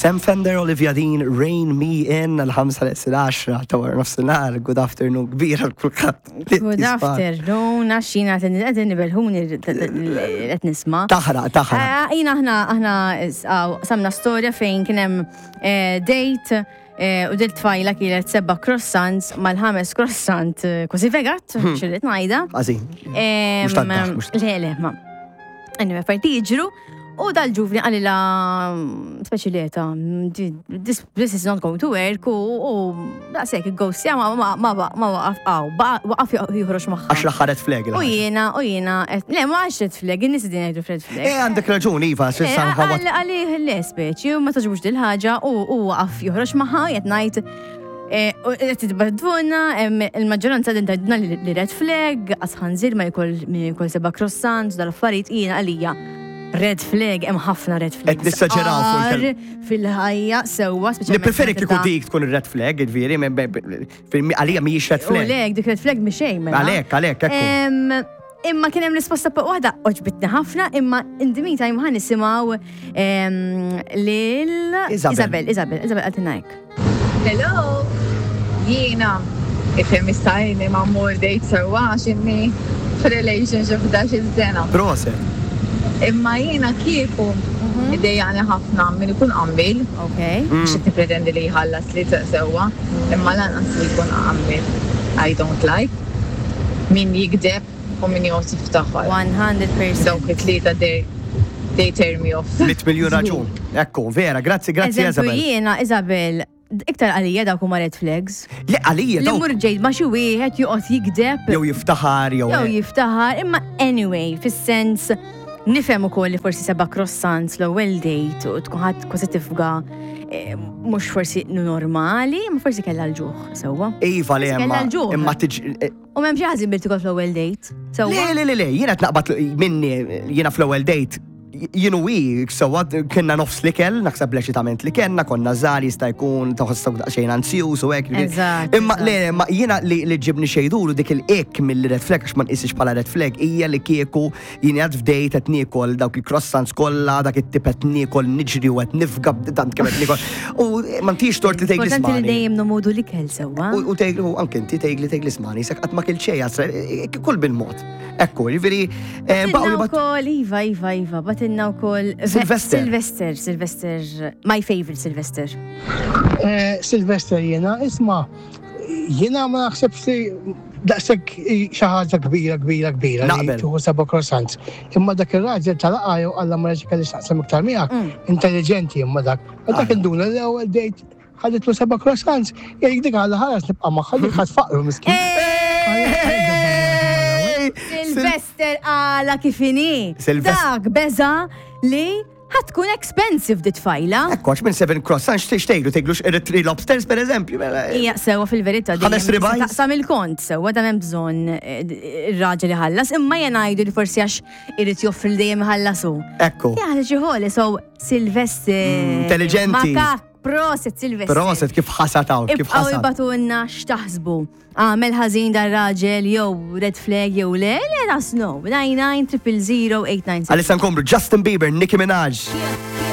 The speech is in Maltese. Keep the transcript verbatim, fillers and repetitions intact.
Sam Fender, Olivia Dean, Rain Me In, għal-ħamsa l-għaxra, tawar nofsinar, good afternoon, kbira l-kulkat. Good afternoon, għaxina għedin nibelħuni għed nisma. Taħra, taħra. Jina ħna, ħna samna storja fejn kienem date u dil tfajla kienet sebba croissants mal-ħames croissant kważi vegat, xillit najda. Għazin. Le, le, ma. Anyway, fajti iġru u dal-ġuvni għalila speċilieta. This is not going to work u daqsek il-ghost ma waqaf għaw, waqaf juħroċ maħħa. Għax laħħaret flag. U jena, u jena, le, ma għax red flag, nis din għajdu red flag. Eh, għandek raġun, Iva, s-san ħawat. Għalli l-speċi, u ma taġbux dil-ħagġa u waqaf juħroċ maħħa, jtnajt Titbadvuna, il-maġġoranza d-intadna li red flag, għasħanżir ma jkoll seba croissants, dal-affarijiet jina għalija. Red flag, hemm ħafna red flags. Et nissaġeraw fuq fil-ħajja sewwa speċjalment. Nippreferi kieku dik tkun red flag, il-veri, għalija mhijiex red flag. U lek, dik red flag mhix xejn. Għalek, għalek, ekku. Imma kien hemm risposta waħda oġbitni ħafna, imma in the meantime ħan nisimgħu lil Isabel, Isabel, Isabel Altinajk. Hello, jiena ifhem istajni ma' mur dejt sewwa x'inni f'relationship f'dax-il sena. Proset. Imma jiena kieku idejjani ħafna min ikun qambil. Okay. Xi tippretendi li jħallas li sewwa, imma lanqas li jkun qambil. I don't like min jikdeb u min josif taħħal. one hundred percent. Dawk it-tlieta they tear me off. Mit miljon raġun. Ekku, vera, grazzi, grazzi, Isabel. Eżempju jiena, Isabel, iktar għalija dawk huma red flags. Le, għalija Li dawk. mur ġejt ma xi wieħed joqgħod jikdeb. Jew jiftaħar, jew. Jew jiftaħar, imma anyway, fis-sens nifhem ukoll li forsi seba' croissants l-ewwel date u tkun ħadd kważi tifga mhux forsi normali, ma forsi kellha l-ġuħ sewwa. Iva le imma imma tiġi. U m'hemm xi ħażin bil tikol fl-ewwel date. Le, le, le, le, jiena tnaqbad minni jiena fl-ewwel date. Jienu wi, sewa kienna nofs li kell, naħseb leċitament li kellna, konna żgħar jista' jkun taħossok daqsxejn ansjuż u hekk. Imma le, ma jiena li ġibni xejdulu dik il-ek mill-red flag għax ma nqisix bħala red flag hija li kieku jien qed f'dejt qed niekol dawk il-croissants kollha, dak it-tip qed niekol niġri u qed nifgab tant kemm qed niekol. U ma ntix tort li tgħid Importanti li dejjem nomodu li kell sewwa. U tgħidlu anke inti tgħidli tgħidli smani, sak qatt ma kell xejn kull bil-mod. Ekku, jiġifieri wkoll iva, iva, iva, batinna wkoll Sylvester. Sylvester, Sylvester, my favorite Sylvester. Sylvester jiena, isma' jiena ma naħsebx li daqshekk xi ħaġa kbira, kbira, kbira li tuħu seba' croissants. Imma dak ir-raġel tal-qajju Alla ma reġi kelli x'taqsam iktar miegħek, intelligenti imma dak. U dak induna l-ewwel dejt ħadetlu seba' croissants, jgħid dik għalla ħares nibqa' magħha dik ħadd faqru miskin. Sylvester għala kifini. Dak beza li ħatkun expensive dit fajla. Ekkox minn seven croissants xtejglu, tgħidlux three lobsters per eżempju. Ija, sewa fil-verità. Ħames ribajs. Taqsam il-kont, sewa da m'hemm bżonn ir-raġel iħallas, imma jien ngħidu li forsi għax irid joffri dejjem iħallasu. Ekku. Ja, ġiħoli, so Sylvester. Intelligenti. Makak, proset Sylvester. Proset kif ħasataw, kif ħasat. Ibqaw ibatunna x'taħsbu. Għamel ħażin dar raġel jew red flag jew le, let us know. nine nine zero zero zero eight nine six. Għalissa nkomplu Justin Bieber, Nicki Minaj.